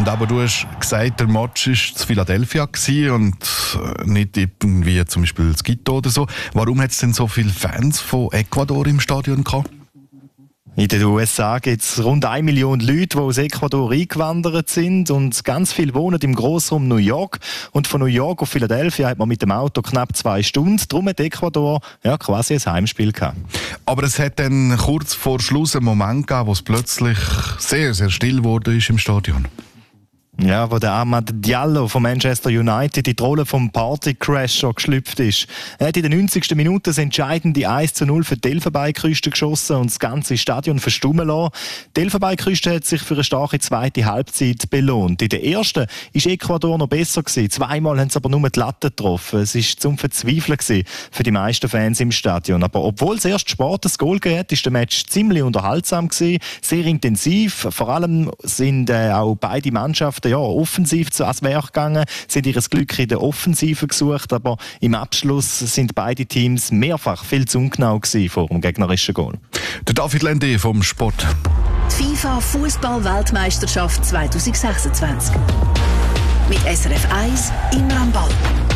Und aber du hast gesagt, der Match war zu Philadelphia und nicht irgendwie zum Beispiel in Quito oder so. Warum hat es denn so viele Fans von Ecuador im Stadion gehabt? In den USA gibt es rund 1 Million Leute, die aus Ecuador eingewandert sind und ganz viele wohnen im Grossraum New York. Und von New York auf Philadelphia hat man mit dem Auto knapp 2 Stunden. Darum hat Ecuador quasi ein Heimspiel gehabt. Aber es hat dann kurz vor Schluss einen Moment gegeben, wo es plötzlich sehr, sehr still wurde im Stadion. Ja, wo der Amad Diallo von Manchester United in die Rolle vom Partycrasher geschlüpft ist. Er hat in der 90. Minute das entscheidende 1:0 für die Elfenbeinküste geschossen und das ganze Stadion verstummen lassen. Die Elfenbeinküste hat sich für eine starke zweite Halbzeit belohnt. In der ersten war Ecuador noch besser gewesen. Zweimal haben sie aber nur die Latte getroffen. Es war zum Verzweifeln gewesen für die meisten Fans im Stadion. Aber obwohl es erst spät ein Goal gegeben hat, ist der Match ziemlich unterhaltsam gewesen, sehr intensiv. Vor allem sind auch beide Mannschaften offensiv ans Werk gegangen, sie haben ihr Glück in der Offensive gesucht, aber im Abschluss sind beide Teams mehrfach viel zu ungenau gewesen vor dem gegnerischen Goal. Der David Lende vom Sport. Die FIFA Fußball-Weltmeisterschaft 2026. Mit SRF 1 immer am Ball.